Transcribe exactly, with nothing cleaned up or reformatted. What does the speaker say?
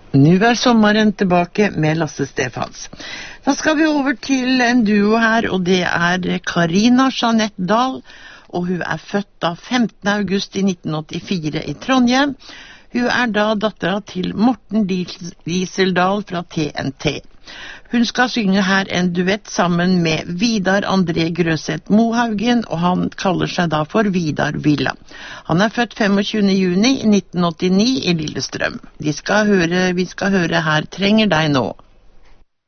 Nu er sommeren tilbake med Lasse Stefans. Da skal vi over til en duo her, og det er Karina Jeanette Dahl, og hun er født da femtende august i nitten åttifire i Trondheim. Hun er da datteren til Morten Dieseldal fra T N T. Hun skal synge her en duett sammen med Vidar André Grøseth Mohaugen, og han kaller seg da for Vidar Villa. Han er født femogtjuende juni i nitten åttini i Lillestrøm. De skal høre, vi skal høre her Trenger deg nå.